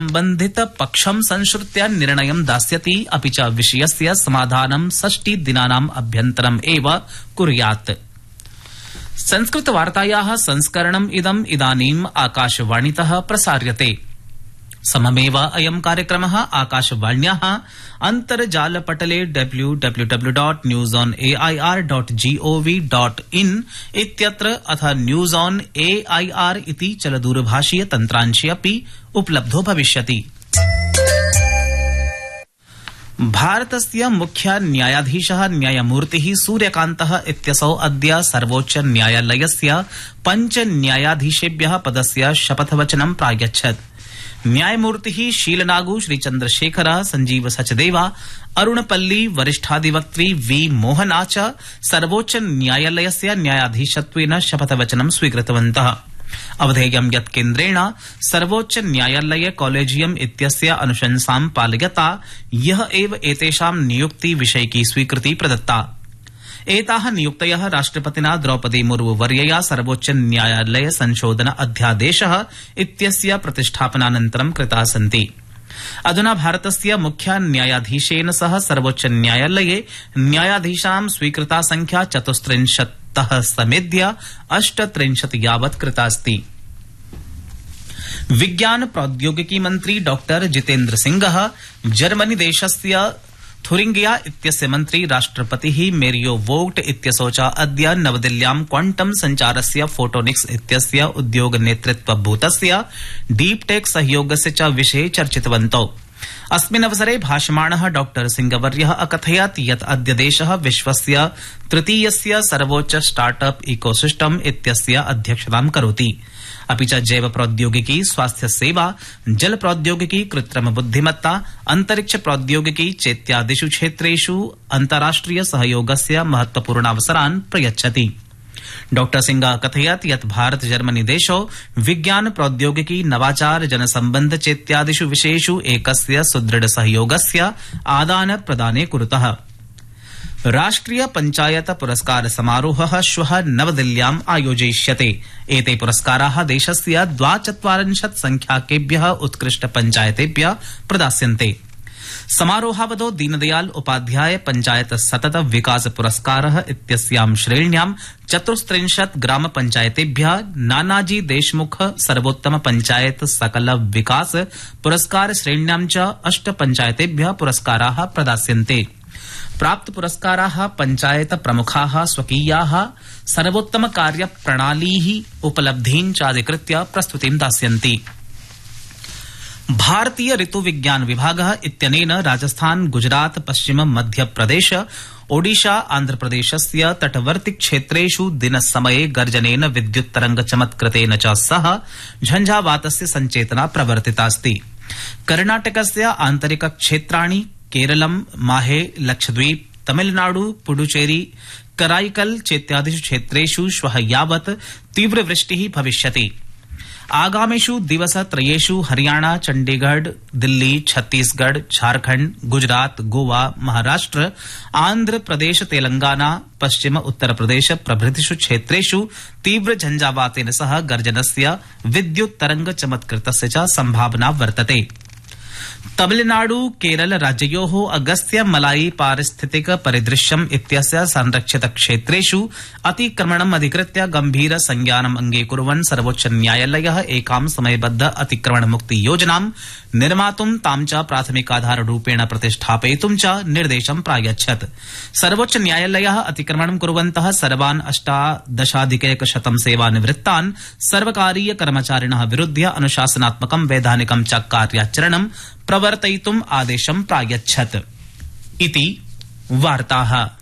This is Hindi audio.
संबंधित पक्षं संश्रुत्य निर्णयं दास्यति अपि च विषयस्य समाधानं 6 दिनानाम् अभ्यन्तरम् एव कुर्यात्। संस्कृत वार्तायाः संस्करणम् इदानीम् आकाशवाणीतः प्रसार्यते। सममेव अयं कार्यक्रमः आकाशवाण्याः अन्तर्जालपटले www.newsonair.gov.in इत्यत्र अथ न्यूज ऑन एआईआर इति चलदूरभाषीय तन्त्रांशे अपि उपलब्धो भविष्यति। भारतस्य मुख्य न्यायाधीशः न्यायमूर्तिः सूर्यकान्तः इत्यसौ अद्य सर्वोच्च न्यायालयस्य 5 न्यायाधीशेभ्यः पदस्य शपथवचनं प्रायच्छत्। न्यायमूर्तिः शीलनागु श्रीचन्द्रशेखरः संजीव सचदेवा अरुणपल्ली वरिष्ठाधिवक्त्री वी मोहना च सर्वोच्च न्यायालयस्य न्यायाधीशत्वेन शपथवचनं स्वीकृतवन्तः। अवधेयं यत् केन्द्रेण सर्वोच्च न्यायालय कॉलेजियम इत्यस्य अनुशंसां पालयता ह्यः एव एतेषां नियुक्ति विषयिकी स्वीकृति प्रदत्ता। एताः नियुक्तयः राष्ट्रपतिना द्रौपदी मुर्मू वर्यया सर्वोच्च न्यायालय संशोधन अध्यादेशः इत्यस्य प्रतिष्ठापनानन्तरं कृताः सन्ति। अधुना भारतस्य मुख्य न्यायाधीशेन सह सर्वोच्च न्यायालये न्यायाधीशां स्वीकृता संख्या 34तः समेध्य 38 यावत् कृतास्ति। विज्ञान प्रौद्योगिकी मन्त्री डॉ जितेन्द्र सिंहः जर्मनी देशस्य थुरिंगिया इत्यस्य मन्त्री राष्ट्रपतिः मेरियो वोग्ट इत्यसौ च अद्य नवदिल्ल्यां क्वांटम संचारस्य फोटोनिक्स इत्यस्य उद्योग नेतृत्वभूतस्य डीप टेक सहयोगस्य च विषये चर्चितवन्तौ। अस्मिन् अवसरे भाषमाणः डॉ सिंहवर्यः अकथयत् यत् अद्य देशः विश्वस्य तृतीयस्य सर्वोच्च स्टार्टअप इकोसिस्टम इत्यस्य अध्यक्षतां करोति। अपि च जैव प्रौद्योगिकी, स्वास्थ्य सेवा, जल प्रौद्योगिकी, कृत्रिम बुद्धिमत्ता, अंतरिक्ष प्रौद्योगिकी चेत्यादिषु क्षेत्रेषु अन्ताराष्ट्रिय सहयोगस्य महत्वपूर्णावसरान् प्रयच्छति। डॉ सिंह कथयत् यत् भारत जर्मनी देशौ विज्ञान प्रौद्योगिकी, नवाचार, जनसम्बन्ध चेत्यादिषु विषयेषु एकस्य सुदृढ सहयोगस्य आदान प्रदाने कुरुतः। राष्ट्रिय पंचायत पुरस्कार समारोहः श्वः नवदिल्ल्याम् आयोजयिष्यते। एते पुरस्काराः देशस्य 42 संख्याकेभ्यः उत्कृष्ट पंचायतेभ्यः प्रदास्यन्ते। समारोहावधौ दीनदयाल उपाध्याय पंचायत सतत विकास पुरस्कारः इत्यस्यां श्रेण्यां 34 ग्राम पंचायतेभ्यः, नानाजी देशमुख सर्वोत्तम पंचायत सकल विकास पुरस्कार श्रेण्यां च 8 पंचायतेभ्यः पुरस्काराः प्रदास्यन्ते। प्राप्त पुरस्काराः पंचायत प्रमुखाः स्वकीयाः सर्वोत्तम कार्य प्रणालीः उपलब्धीन् चाधिकृत्य प्रस्तुतिं दास्यन्ति। भारतीय ऋतु विज्ञान विभागः इत्यनेन राजस्थान, गुजरात, पश्चिम मध्य प्रदेश, ओडिशा, आन्ध्रप्रदेशस्य तटवर्ती क्षेत्रेषु दिनसमये गर्जनेन विद्युत् तरंग चमत्कृतेन च सह झंझावातस्य संचेतना प्रवर्तितास्ति। कर्णाटकस्य आन्तरिक क्षेत्राणि केरलम, माहे, लक्षद्वीप, तमिलनाडु, पुडुचेरी, कराईकल चेत्यादिषु क्षेत्रेषु श्वः यावत् तीव्रवृष्टिः भविष्यति। आगामिषु दिवसत्रयेषु हरियाणा, चण्डीगढ़, दिल्ली, छत्तीसगढ़, झारखंड, गुजरात, गोवा, महाराष्ट्र, आंध्र प्रदेश, तेलंगाना, पश्चिम उत्तर प्रदेश प्रभृतिषु क्षेत्रेषु तीव्र झंझावातेन सह गर्जनस्य विद्युत् तरंग चमत्कृतस्य च संभावना वर्तते। तमिलनाडु, केरल राज्ययोः अगस्त्य मलाई पारिस्थितिक परिदृश्यम् इत्यस्य संरक्षित क्षेत्रेषु अतिक्रमणम् अधिकृत्य गंभीर संज्ञानम् अङ्गीकुर्वन् सर्वोच्च न्यायालयः एकां समयबद्ध अतिक्रमण मुक्ति योजनां निर्मातुं तां च प्राथमिकाधाररूपेण प्रतिष्ठापयितुं च निर्देशं प्रायच्छत्। सर्वोच्च न्यायालयः अतिक्रमणं कुर्वन्तः सर्वान् 18,100 सेवानिवृत्तान् सर्वकारीय कर्मचारिणः विरुध्य अनुशासनात्मकं वैधानिकं च कार्याचरणं प्रवर्तयितुम् आदेशं प्रायच्छत् इति वार्ताः।